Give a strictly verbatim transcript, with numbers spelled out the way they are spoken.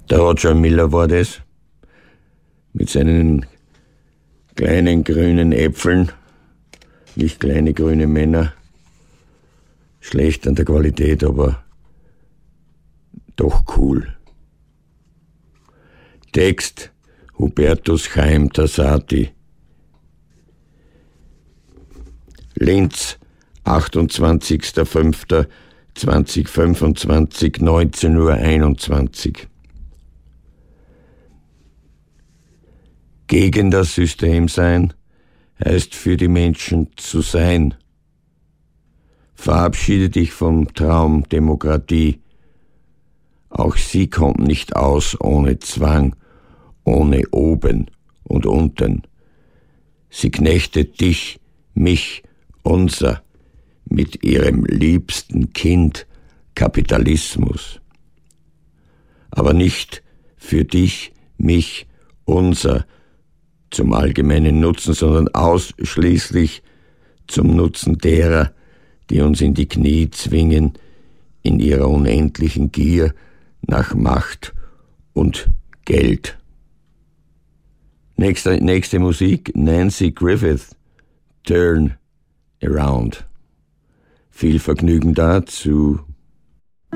Der Roger Miller war das, mit seinen kleinen grünen Äpfeln, nicht kleine grüne Männer, schlecht an der Qualität, aber doch cool. Text Hubertus Chaim Tassati. Linz, achtundzwanzigster fünfter zweitausendfünfundzwanzig, neunzehn Uhr einundzwanzig. Gegen das System sein heißt für die Menschen zu sein. Verabschiede dich vom Traum Demokratie. Auch sie kommt nicht aus ohne Zwang, ohne oben und unten. Sie knechtet dich, mich, unser, mit ihrem liebsten Kind Kapitalismus. Aber nicht für dich, mich, unser, zum allgemeinen Nutzen, sondern ausschließlich zum Nutzen derer, die uns in die Knie zwingen, in ihrer unendlichen Gier nach Macht und Geld. Nächste, nächste Musik, Nancy Griffith, Turn Around. Viel Vergnügen dazu.